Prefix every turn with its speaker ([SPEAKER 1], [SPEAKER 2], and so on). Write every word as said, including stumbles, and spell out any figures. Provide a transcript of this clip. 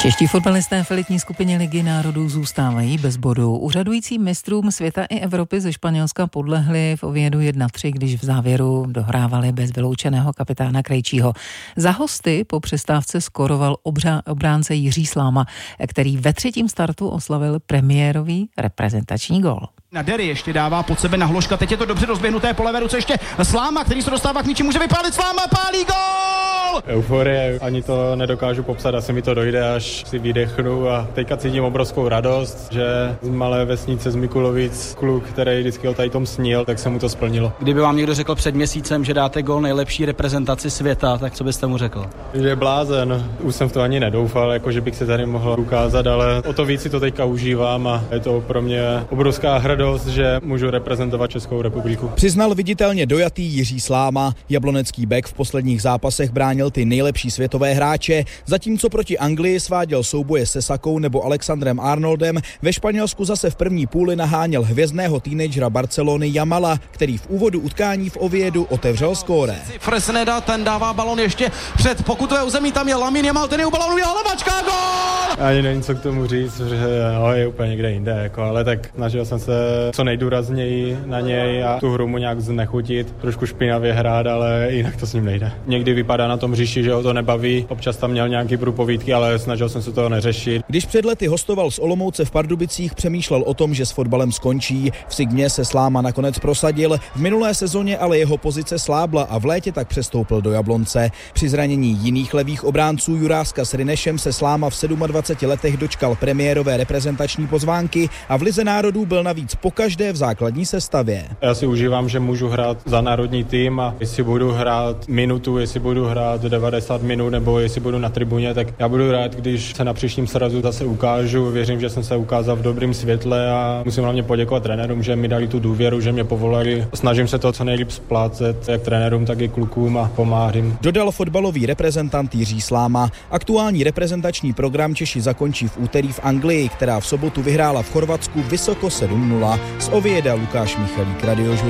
[SPEAKER 1] Čeští fotbalisté v elitní skupině Ligy národů zůstávají bez bodů. Úřadujícím mistrům světa i Evropy ze Španělska podlehli v Oviedu jedna tři, když v závěru dohrávali bez vyloučeného kapitána Krejčího. Za hosty po přestávce skoroval obřa, obránce Jiří Sláma, který ve třetím startu oslavil premiérový reprezentační gól.
[SPEAKER 2] Na Dery ještě dává pod sebe na Hloška, teď je to dobře rozběhnuté po levé ruce, ještě Sláma, který se dostává k míči, může vypálit, Sláma pálí gól!
[SPEAKER 3] Euforie, ani to nedokážu popsat, asi mi to dojde, až si vydechnu a teďka cítím obrovskou radost, že z malé vesnice z Mikulovic kluk, který vždycky o tady tom snil, tak se mu to splnilo.
[SPEAKER 2] Kdyby vám někdo řekl před měsícem, že dáte gól nejlepší reprezentaci světa, tak co byste mu řekl?
[SPEAKER 3] Že je blázen, už jsem v to ani nedoufal, jako že bych se tady mohl ukázat, ale o to víc si to teďka užívám a je to pro mě obrovská hrdost, že můžu reprezentovat Českou republiku.
[SPEAKER 4] Přiznal viditelně dojatý Jiří Sláma. Jablonecký bek v posledních zápasech bránil ty nejlepší světové hráče, zatímco proti Anglii sváděl souboje se Sakou nebo Alexandrem Arnoldem, ve Španělsku zase v první půli naháněl hvězdného teenagera Barcelony Jamala, který v úvodu utkání v Oviedu otevřel skóre.
[SPEAKER 2] Fresneda, ten dává balon ještě před pokutové území, tam je Lamine Yamal, ten je u balonu, je hlavačka, gól!
[SPEAKER 3] Ani nevím, co k tomu říct, že no, je úplně někde jinde, jako, ale tak snažil jsem se co nejdůrazněji na něj a tu hru mu nějak znechutit, trošku špinavě hrát, ale jinak to s ním nejde. Někdy vypadá na tom hřišti, že ho to nebaví, občas tam měl nějaký průpovídky, ale snažil jsem se toho neřešit.
[SPEAKER 4] Když před lety hostoval s Olomouce v Pardubicích, přemýšlel o tom, že s fotbalem skončí. V Sigmě se Sláma nakonec prosadil, v minulé sezóně ale jeho pozice slábla a v létě tak přestoupil do Jablonce. Při zranění jiných levých obránců Juráska s Rinešem se Sláma v dvaceti sedmi letech dočkal premiérové reprezentační pozvánky a v Lize národů byl navíc pokaždé v základní sestavě.
[SPEAKER 3] Já si užívám, že můžu hrát za národní tým a jestli budu hrát minutu, jestli budu hrát devadesát minut nebo jestli budu na tribuně, tak já budu rád, když se na příštím srazu zase ukážu. Věřím, že jsem se ukázal v dobrém světle a musím hlavně poděkovat trenérům, že mi dali tu důvěru, že mě povolali. Snažím se to co nejlíp splácet, jak trenérům, tak i klukům a pomáhám.
[SPEAKER 4] Dodal fotbalový reprezentant Jiří Sláma. Aktuální reprezentační program Češi zakončí v úterý v Anglii, která v sobotu vyhrála v Chorvatsku vysoko sedm nula. Z Ovieda Lukáš Michalík, Radiožurnál.